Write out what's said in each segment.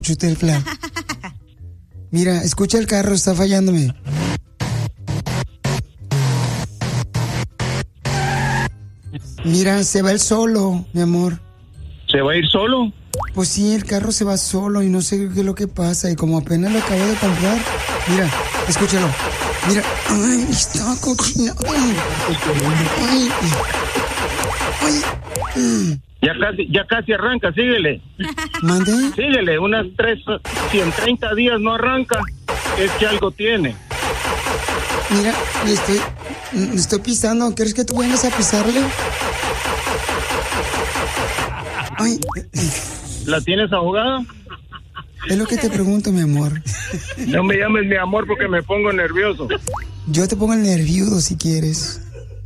Chutelfla. Mira, escucha el carro, está fallándome. Mira, se va él solo, mi amor. ¿Se va a ir solo? Pues sí, el carro se va solo y no sé qué es lo que pasa. Y como apenas lo acabo de comprar. Mira, escúchalo. Mira, ay, está cochinado. Ay, ay. Ya casi arranca, síguele. ¿Mande? Síguele, unas 130 días no arranca. Es que algo tiene. Mira, le estoy pisando. ¿Quieres que tú vengas a pisarle? Ay. ¿La tienes ahogada? Es lo que te pregunto, mi amor. No me llames mi amor porque me pongo nervioso. Yo te pongo el nerviudo si quieres.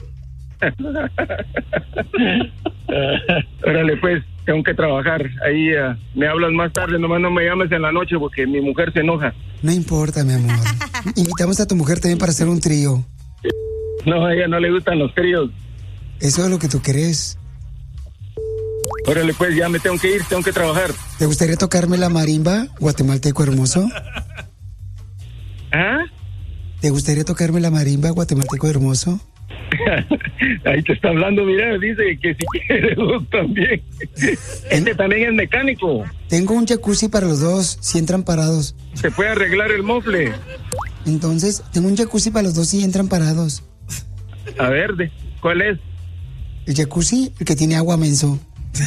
Órale, pues, tengo que trabajar. Ahí me hablas más tarde, nomás no me llames en la noche porque mi mujer se enoja. No importa, mi amor. Invitamos a tu mujer también para hacer un trío. No, a ella no le gustan los tríos. Eso es lo que tú crees. Órale, pues, ya me tengo que ir, tengo que trabajar. ¿Te gustaría tocarme la marimba, guatemalteco hermoso? ¿Ah? ¿Te gustaría tocarme la marimba, guatemalteco hermoso? Ahí te está hablando, mira, dice que si quieres vos también. Este también es mecánico. Tengo un jacuzzi para los dos, si entran parados. Se puede arreglar el mofle. Entonces, tengo un jacuzzi para los dos si entran parados. A ver, ¿cuál es? El jacuzzi, el que tiene agua, menso.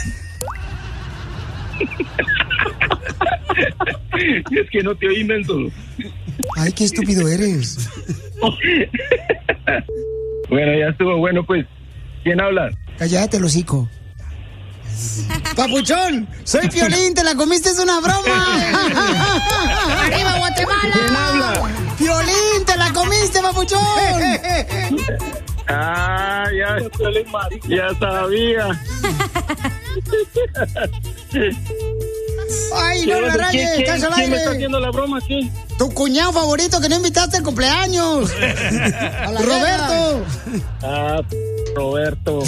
Es que no te oí, menso. Ay, qué estúpido eres. Bueno, ya estuvo bueno, pues. ¿Quién habla? Cállate, el hocico. Papuchón, soy Piolín, te la comiste, es una broma. ¡Arriba, Guatemala! ¿Quién habla? Piolín, te la comiste, papuchón. Ah, ya sabía. Ay, no me rayes, estás al ¿Quién me está aire. haciendo la broma aquí? Tu cuñado favorito que no invitaste al cumpleaños. Roberto. Ah, Roberto.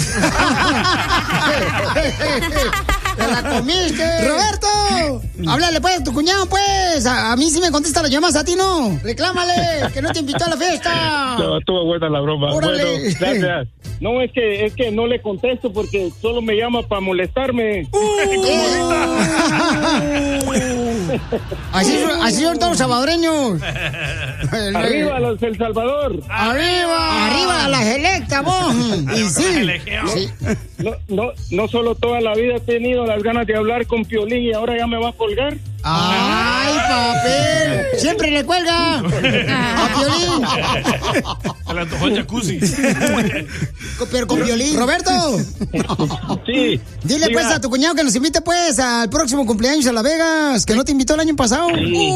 ¡Te la comiste! ¡Roberto! Háblale pues a tu cuñado, pues. A mí sí me contesta las llamadas, a ti no. Reclámale, que no te invitó a la fiesta. No, estuvo buena la broma. Órale. Bueno, gracias. No, es que no le contesto porque solo me llama para molestarme. Así son todos los salvadoreños. Arriba los El Salvador. Arriba la selecta, vos. Y sí. No solo toda la vida he tenido las ganas de hablar con Piolín y ahora ya me va a colgar. ¡Ay, papel! ¡Siempre le cuelga! ¡A Piolín! Se le antojó el jacuzzi. Pero con Piolín. ¡Roberto! Sí. Dile pues a tu cuñado que nos invite pues al próximo cumpleaños a Las Vegas, que no te invitó el año pasado. Sí,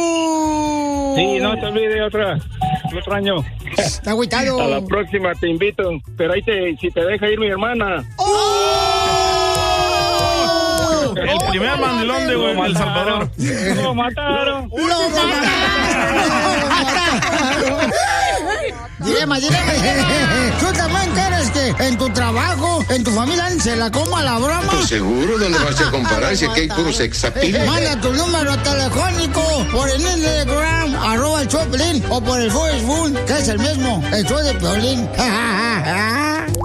no te olvides el otro año. Está agüitado. A la próxima te invito, pero ahí si te deja ir mi hermana. El primer mandilón de El Salvador. Lo mataron. Dilema. ¿Tú también quieres que en tu trabajo, en tu familia, se la coma la broma? Pues seguro, ¿dónde vas a comparar si aquí hay puros sexapiles? Manda tu número telefónico por el Instagram, @el Choplin, o por el Facebook, que es el mismo, el show de Piolín.